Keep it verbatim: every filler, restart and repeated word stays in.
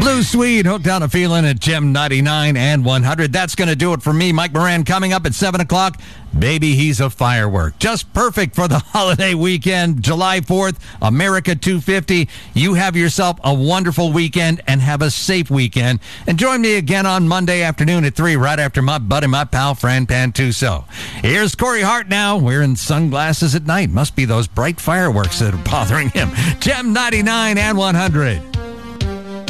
Blue Swede, hooked on a feeling at Gem ninety-nine and one hundred. That's going to do it for me. Mike Moran coming up at seven o'clock. Baby, he's a firework. Just perfect for the holiday weekend. July fourth, America two fifty. You have yourself a wonderful weekend and have a safe weekend. And join me again on Monday afternoon at three, right after my buddy, my pal, Fran Pantuso. Here's Corey Hart now, wearing sunglasses at night. Must be those bright fireworks that are bothering him. Gem ninety-nine and one hundred.